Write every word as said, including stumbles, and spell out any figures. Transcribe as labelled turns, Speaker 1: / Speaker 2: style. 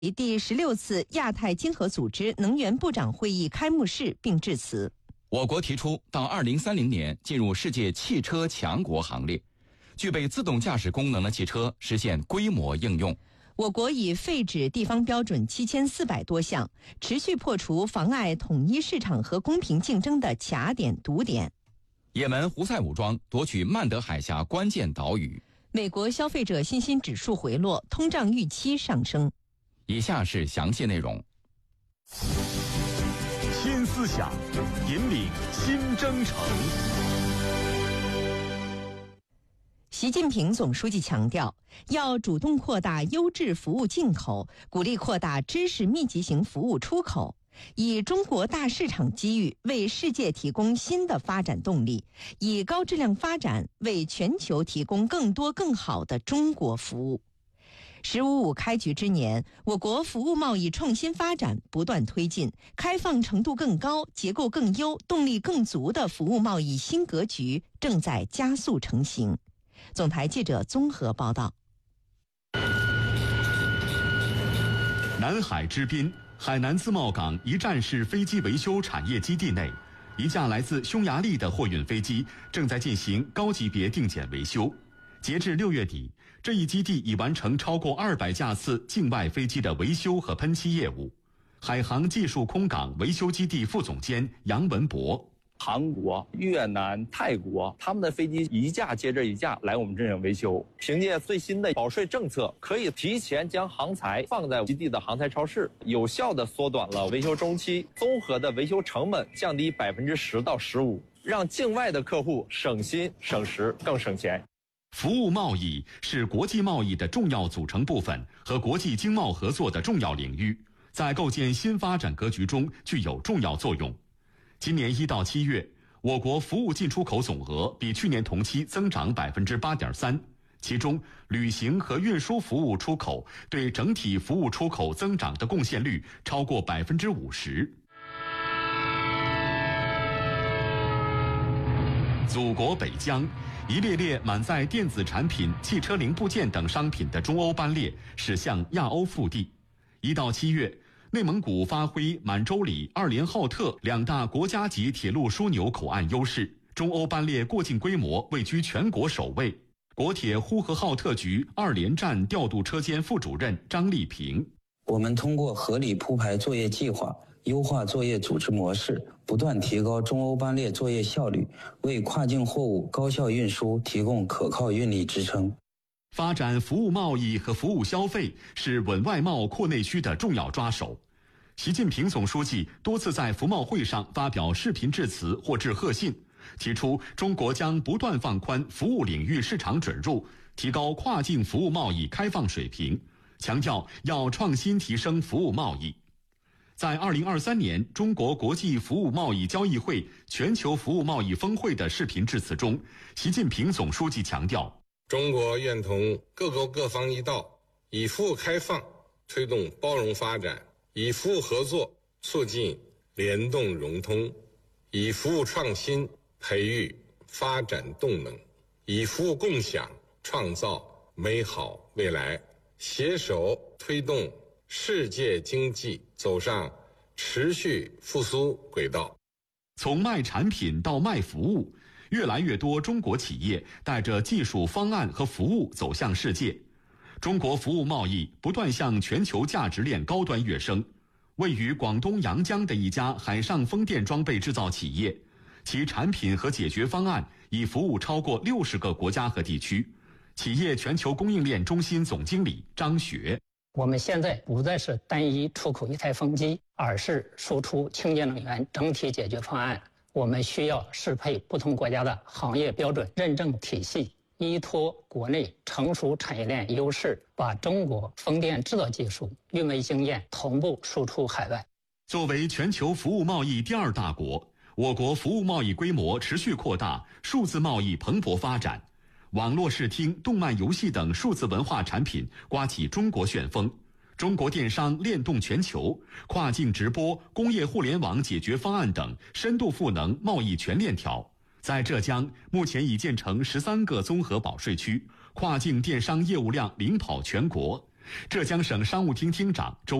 Speaker 1: 第十六次亚太经合组织能源部长会议开幕式并致辞。
Speaker 2: 我国提出到二零三零年进入世界汽车强国行列，具备自动驾驶功能的汽车实现规模应用。
Speaker 1: 我国已废止地方标准七千四百多项，持续破除妨碍统一市场和公平竞争的卡点堵点。
Speaker 2: 也门胡塞武装夺取曼德海峡关键岛屿。
Speaker 1: 美国消费者信心指数回落，通胀预期上升。
Speaker 2: 以下是详细内容。
Speaker 3: 新思想，引领新征程。
Speaker 1: 习近平总书记强调，要主动扩大优质服务进口，鼓励扩大知识密集型服务出口，以中国大市场机遇为世界提供新的发展动力，以高质量发展为全球提供更多更好的中国服务。十五五开局之年，我国服务贸易创新发展不断推进，开放程度更高、结构更优、动力更足的服务贸易新格局正在加速成型。总台记者综合报道。
Speaker 3: 南海之滨，海南自贸港一站式飞机维修产业基地内，一架来自匈牙利的货运飞机正在进行高级别定检维修。截至六月底，这一基地已完成超过二百架次境外飞机的维修和喷漆业务。海航技术空港维修基地副总监杨文博。
Speaker 4: 韩国、越南、泰国，他们的飞机一架接着一架来我们这里维修。凭借最新的保税政策，可以提前将航材放在基地的航材超市，有效地缩短了维修周期，综合的维修成本降低百分之十到十五，让境外的客户省心省时更省钱。
Speaker 3: 服务贸易是国际贸易的重要组成部分和国际经贸合作的重要领域，在构建新发展格局中具有重要作用。今年一到七月，我国服务进出口总额比去年同期增长百分之八点三，其中旅行和运输服务出口对整体服务出口增长的贡献率超过百分之五十。祖国北疆，一列列满载电子产品、汽车零部件等商品的中欧班列驶向亚欧腹地。一到七月，内蒙古发挥满洲里、二连浩特两大国家级铁路枢纽口岸优势，中欧班列过境规模位居全国首位。国铁呼和浩特局二连站调度车间副主任张丽萍：
Speaker 5: 我们通过合理铺排作业计划，优化作业组织模式，不断提高中欧班列作业效率，为跨境货物高效运输提供可靠运力支撑。
Speaker 3: 发展服务贸易和服务消费是稳外贸扩内需的重要抓手。习近平总书记多次在服贸会上发表视频致辞或致贺信，提出中国将不断放宽服务领域市场准入，提高跨境服务贸易开放水平，强调要创新提升服务贸易。在二零二三年中国国际服务贸易交易会全球服务贸易峰会的视频致辞中，习近平总书记强调，
Speaker 6: 中国愿同各国各方一道，以服务开放推动包容发展，以服务合作促进联动融通，以服务创新培育发展动能，以服务共享创造美好未来，携手推动世界经济走上持续复苏轨道。
Speaker 3: 从卖产品到卖服务，越来越多中国企业带着技术方案和服务走向世界。中国服务贸易不断向全球价值链高端跃升。位于广东阳江的一家海上风电装备制造企业，其产品和解决方案已服务超过六十个国家和地区。企业全球供应链中心总经理张雪：
Speaker 7: 我们现在不再是单一出口一台风机，而是输出清洁能源整体解决方案。我们需要适配不同国家的行业标准认证体系，依托国内成熟产业链优势，把中国风电制造技术、运维经验同步输出海外。
Speaker 3: 作为全球服务贸易第二大国，我国服务贸易规模持续扩大，数字贸易蓬勃发展。网络视听、动漫游戏等数字文化产品刮起中国旋风，中国电商链动全球，跨境直播、工业互联网解决方案等深度赋能贸易全链条。在浙江，目前已建成十三个综合保税区，跨境电商业务量领跑全国。 浙江省商务厅厅长周